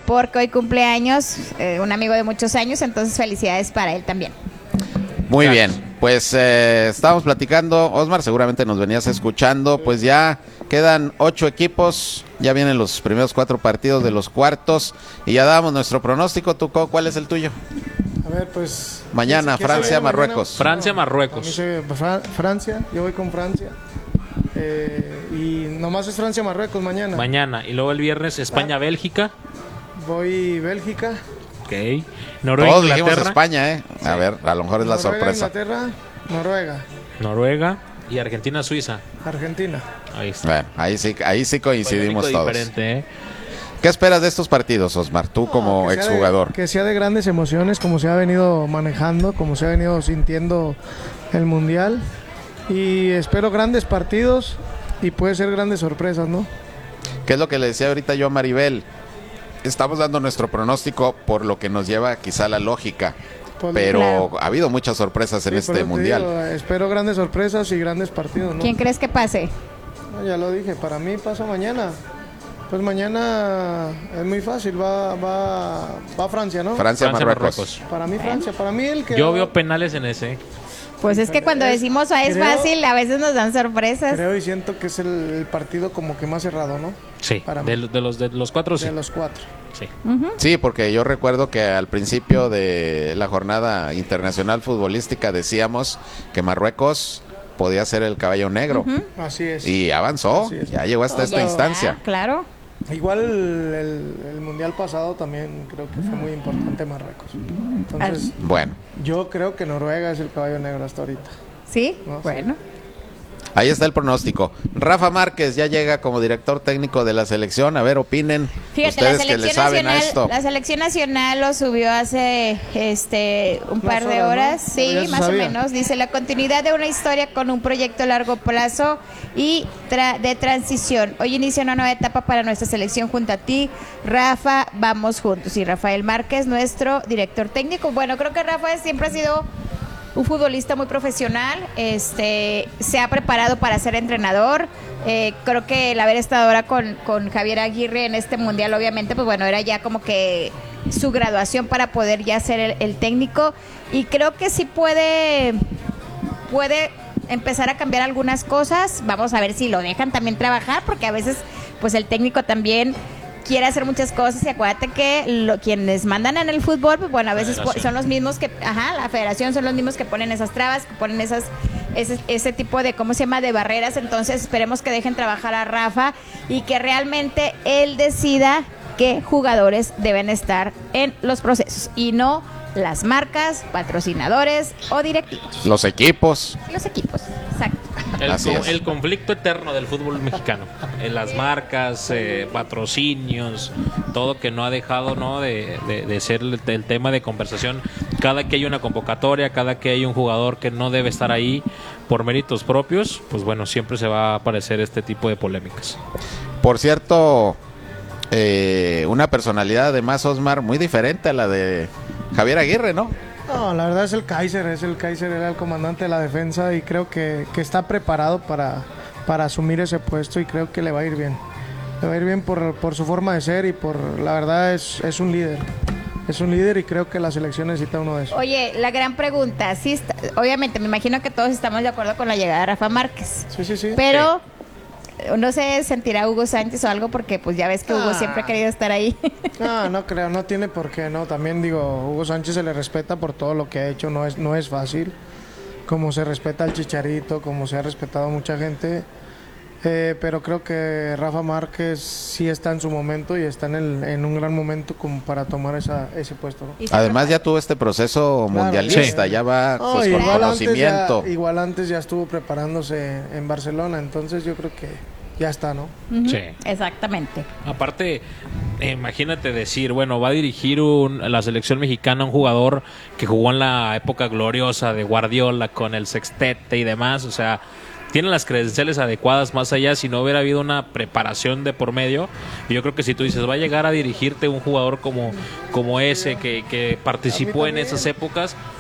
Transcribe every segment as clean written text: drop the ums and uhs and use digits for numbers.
porque hoy cumpleaños un amigo de muchos años, entonces felicidades para él también. Muy bien, pues estábamos platicando, Osmar, seguramente nos venías escuchando, pues ya quedan 8 equipos, ya vienen los primeros 4 partidos de los cuartos y ya damos nuestro pronóstico. ¿Tú cuál es el tuyo? A ver, pues... Mañana, Francia, Marruecos. Francia, Marruecos. Francia, yo voy con Francia. Y nomás es Francia, Marruecos mañana. Mañana, y luego el viernes España, Bélgica. Voy Bélgica. Ok. Noruega, Todos Inglaterra. dijimos España, ¿eh? A ver, a lo mejor es la sorpresa. Inglaterra, Noruega y Argentina, Suiza. Argentina. Ahí está. Bueno, ahí sí coincidimos todos. Diferente, ¿eh? ¿Qué esperas de estos partidos, Osmar? Tú como exjugador. Que sea de grandes emociones, como se ha venido manejando, como se ha venido sintiendo el Mundial. Y espero grandes partidos y puede ser grandes sorpresas, ¿no? ¿Qué es lo que le decía ahorita yo a Maribel? Estamos dando nuestro pronóstico por lo que nos lleva quizá la lógica, pero claro, ha habido muchas sorpresas en este Mundial. Digo, espero grandes sorpresas y grandes partidos, ¿no? ¿Quién crees que pase? No, ya lo dije, para mí pasa mañana. Pues mañana es muy fácil, va Francia, ¿no? Francia, Marruecos. Para mí Francia, para mí el que... Yo veo penales en ese. Pues es que cuando decimos es fácil, a veces nos dan sorpresas. Creo y siento que es el partido como que más cerrado, ¿no? Sí, Para de mí. los 4, sí. De los 4. Sí. Sí, porque yo recuerdo que al principio de la jornada internacional futbolística decíamos que Marruecos podía ser el caballo negro. Así es. Y avanzó, Así es. ya llegó hasta esta Ya, instancia. claro. Igual el Mundial pasado también creo que fue muy importante Marruecos. Entonces, Bueno, yo creo que Noruega es el caballo negro hasta ahorita. ¿Sí? No, sí. Bueno. ahí está el pronóstico. Rafa Márquez ya llega como director técnico de la selección. A ver, opinen Fíjate, la ustedes que le selección saben a nacional, esto. la selección nacional lo subió hace un par de horas, horas, ¿no? sí, Ya se más sabía. o menos. Dice la continuidad de una historia con un proyecto a largo plazo y de transición. Hoy inicia una nueva etapa para nuestra selección junto a ti, Rafa, vamos juntos. Y Rafael Márquez, nuestro director técnico. Bueno, creo que Rafa siempre ha sido un futbolista muy profesional, se ha preparado para ser entrenador. Creo que el haber estado ahora con Javier Aguirre en este mundial, obviamente, pues bueno, era ya como que su graduación para poder ya ser el técnico. Y creo que sí puede empezar a cambiar algunas cosas. Vamos a ver si lo dejan también trabajar, porque a veces pues el técnico también quiere hacer muchas cosas y acuérdate que quienes mandan en el fútbol, pues bueno, a veces son los mismos que, la federación son los mismos que ponen esas trabas, que ponen ese tipo de, ¿cómo se llama?, de barreras. Entonces esperemos que dejen trabajar a Rafa y que realmente él decida qué jugadores deben estar en los procesos y no las marcas, patrocinadores o directivos. Los equipos. Los equipos, exacto. El conflicto eterno del fútbol mexicano, en las marcas, patrocinios, todo que no ha dejado, ¿no?, de ser el tema de conversación. Cada que hay una convocatoria, cada que hay un jugador que no debe estar ahí por méritos propios, pues bueno, siempre se va a aparecer este tipo de polémicas. Por cierto, una personalidad además, Osmar, muy diferente a la de Javier Aguirre, ¿no? No, la verdad es el Kaiser, era el comandante de la defensa y creo que está preparado para asumir ese puesto y creo que le va a ir bien. Le va a ir bien por su forma de ser y la verdad es un líder. Es un líder y creo que la selección necesita uno de esos. Oye, la gran pregunta, sí obviamente me imagino que todos estamos de acuerdo con la llegada de Rafa Márquez. Sí. Pero no sé, sentirá Hugo Sánchez o algo, porque pues ya ves que Hugo siempre ha querido estar ahí. No creo, no tiene por qué, no. También digo, Hugo Sánchez se le respeta por todo lo que ha hecho, no es fácil. Como se respeta al Chicharito, como se ha respetado a mucha gente. Pero creo que Rafa Márquez sí está en su momento y está en un gran momento como para tomar ese puesto, ¿no? Además ya tuvo este proceso mundialista, ya va pues, con conocimiento. Igual antes ya estuvo preparándose en Barcelona, entonces yo creo que ya está, ¿no? Sí. Exactamente. Aparte, imagínate decir, bueno, va a dirigir la selección mexicana un jugador que jugó en la época gloriosa de Guardiola con el sextete y demás, o sea, tienen las credenciales adecuadas, más allá si no hubiera habido una preparación de por medio. Y yo creo que si tú dices, va a llegar a dirigirte un jugador como ese que participó en esas épocas,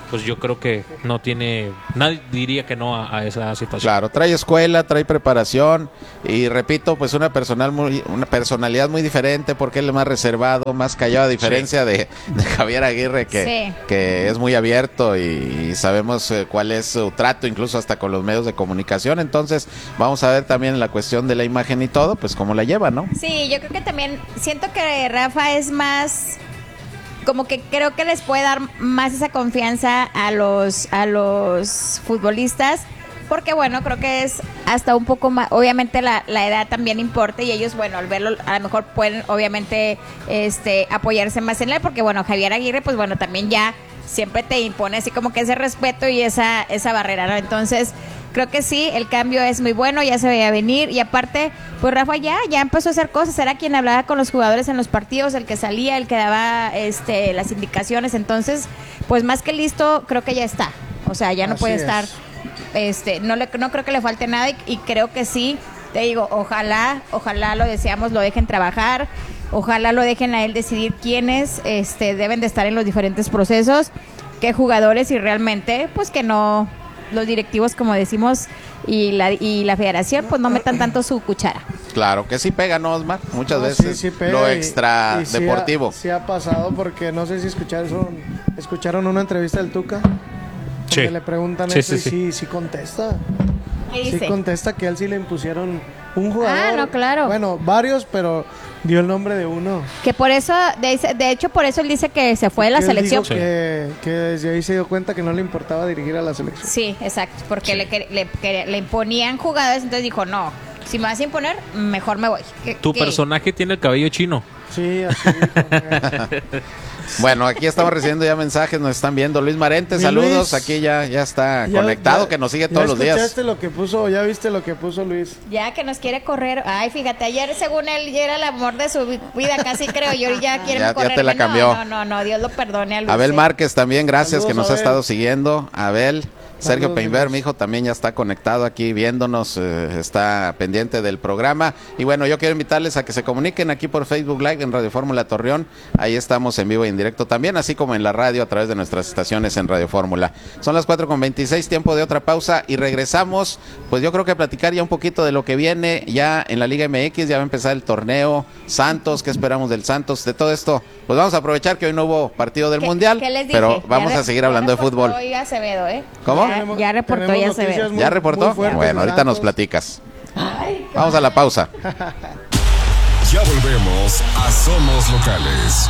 pues yo creo que no tiene, nadie diría que no a esa situación. Claro, trae escuela, trae preparación y repito, pues una personalidad muy diferente porque él es más reservado, más callado, a diferencia de Javier Aguirre que es muy abierto y sabemos cuál es su trato incluso hasta con los medios de comunicación. Entonces vamos a ver también la cuestión de la imagen y todo, pues cómo la lleva, ¿no? Sí, yo creo que también siento que Rafa es más, como que creo que les puede dar más esa confianza a los futbolistas, porque bueno, creo que es hasta un poco más, obviamente la edad también importa y ellos, bueno, al verlo a lo mejor pueden obviamente apoyarse más en él, porque bueno, Javier Aguirre, pues bueno, también ya siempre te impone así como que ese respeto y esa barrera, ¿no? Entonces creo que sí, el cambio es muy bueno, ya se veía venir y aparte, pues Rafa ya empezó a hacer cosas, era quien hablaba con los jugadores en los partidos, el que salía, el que daba las indicaciones, entonces, pues más que listo, creo que ya está, o sea, ya no puede estar, no creo que le falte nada y creo que sí, te digo, ojalá lo deseamos, lo dejen trabajar, ojalá lo dejen a él decidir quiénes deben de estar en los diferentes procesos, qué jugadores y realmente, pues que no, los directivos, como decimos, y la federación, pues no metan tanto su cuchara. Claro, que sí pega, ¿no, Osmar? Muchas veces sí pega lo extra y deportivo. Sí ha pasado, porque no sé si escucharon una entrevista del Tuca. Sí. Le preguntan eso y sí contesta. ¿Qué dice? Sí contesta que a él sí le impusieron un jugador. Ah, no, claro. Bueno, varios, pero dio el nombre de uno. Que por eso, de hecho, por eso él dice que se fue de la Él selección. dijo que desde ahí se dio cuenta que no le importaba dirigir a la selección. Sí, exacto, porque le imponían jugadores, entonces dijo, no, si me vas a imponer, mejor me voy. Tu personaje tiene el cabello chino. Sí, así dijo. Bueno, aquí estamos recibiendo ya mensajes, nos están viendo. Luis Marente, saludos, Luis, aquí ya está conectado, que nos sigue todos los días. ¿Ya viste lo que puso Luis? Ya que nos quiere correr. Ay, fíjate, ayer según él ya era el amor de su vida, casi creo, y ahora ya quiere correr. Ya te la cambió. No, Dios lo perdone a Luis. Abel Márquez también, gracias, Saludos, que nos ha Abel. estado siguiendo. Abel. Sergio Saludos, Peinber, Luis. mi hijo, también ya está conectado aquí viéndonos, está pendiente del programa. Y bueno, yo quiero invitarles a que se comuniquen aquí por Facebook Live en Radio Fórmula Torreón. Ahí estamos en vivo y en directo también, así como en la radio a través de nuestras estaciones en Radio Fórmula. Son las 4:26, tiempo de otra pausa y regresamos. Pues yo creo que platicar ya un poquito de lo que viene ya en la Liga MX, ya va a empezar el torneo Santos, ¿qué esperamos del Santos? De todo esto, pues vamos a aprovechar que hoy no hubo partido del Mundial, ¿qué les dije? pero vamos a seguir hablando de fútbol. Hoy Acevedo, ¿Cómo? Ya reportó Tenemos ya noticias Acevedo. muy- ¿Ya reportó? muy fuertes Bueno, de ahorita nos Santos. platicas. Vamos a la pausa. Ya volvemos a Somos Locales.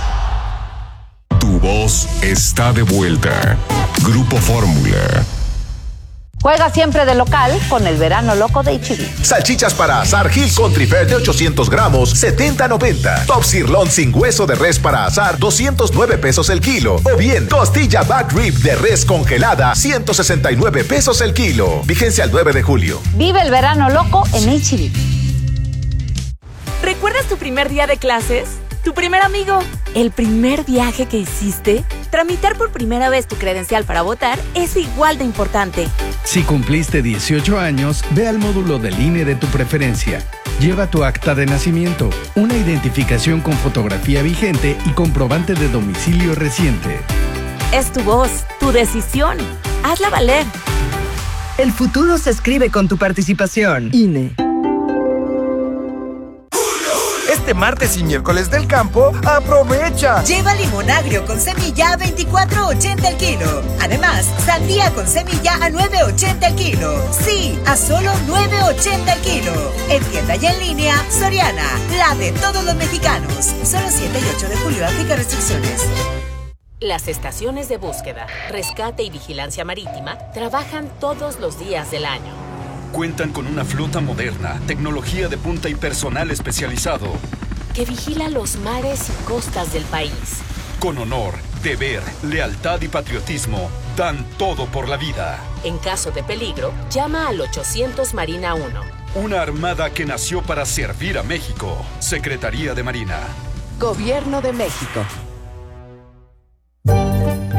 Tu voz está de vuelta. Grupo Fórmula. Juega siempre de local con el verano loco de H-E-B. Salchichas para asar Hill Country Fair de 800 gramos, 70.90. Top Sirloin sin hueso de res para asar, 209 pesos el kilo. O bien, costilla back rib de res congelada, 169 pesos el kilo. Vigencia al 9 de julio. Vive el verano loco en H-E-B. ¿Recuerdas tu primer día de clases? ¿Tu primer amigo? ¿El primer viaje que hiciste? Tramitar por primera vez tu credencial para votar es igual de importante. Si cumpliste 18 años, ve al módulo del INE de tu preferencia. Lleva tu acta de nacimiento, una identificación con fotografía vigente y comprobante de domicilio reciente. Es tu voz, tu decisión. Hazla valer. El futuro se escribe con tu participación. INE. Este martes y miércoles del campo, aprovecha. Lleva limón agrio con semilla a 24.80 el kilo. Además, sandía con semilla a 9.80 el kilo. Sí, a solo 9.80 el kilo. En tienda y en línea, Soriana, la de todos los mexicanos. Solo 7 y 8 de julio, aplica restricciones. Las estaciones de búsqueda, rescate y vigilancia marítima trabajan todos los días del año. Cuentan con una flota moderna, tecnología de punta y personal especializado. Que vigila los mares y costas del país. Con honor, deber, lealtad y patriotismo, dan todo por la vida. En caso de peligro, llama al 800 Marina 1. Una armada que nació para servir a México. Secretaría de Marina. Gobierno de México.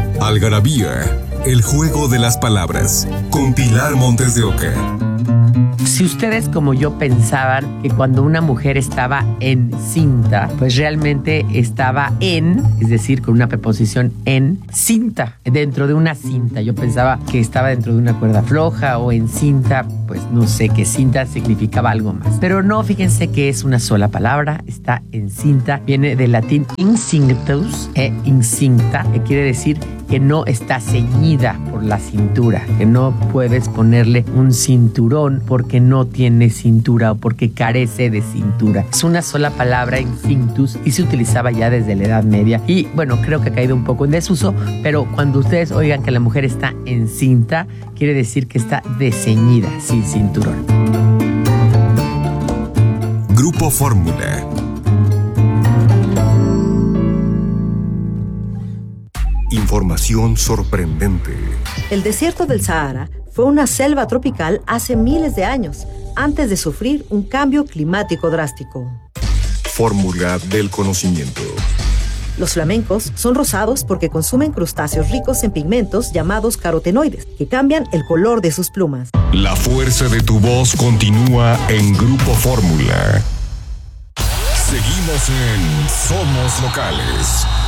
Algarabía, el juego de las palabras, con Pilar Montes de Oca. Si ustedes como yo pensaban que cuando una mujer estaba encinta, pues realmente estaba es decir, con una preposición en cinta, dentro de una cinta. Yo pensaba que estaba dentro de una cuerda floja o en cinta, pues no sé, que cinta significaba algo más. Pero no, fíjense que es una sola palabra, está encinta, viene del latín incinctus incinta, que quiere decir que no está ceñida por la cintura, que no puedes ponerle un cinturón porque no tiene cintura o porque carece de cintura. Es una sola palabra, incinctus, y se utilizaba ya desde la Edad Media. Y bueno, creo que ha caído un poco en desuso, pero cuando ustedes oigan que la mujer está encinta, quiere decir que está desceñida, sin cinturón. Grupo Fórmula. Información sorprendente. El desierto del Sahara fue una selva tropical hace miles de años, antes de sufrir un cambio climático drástico. Fórmula del conocimiento. Los flamencos son rosados porque consumen crustáceos ricos en pigmentos llamados carotenoides, que cambian el color de sus plumas. La fuerza de tu voz continúa en Grupo Fórmula. Seguimos en Somos Locales.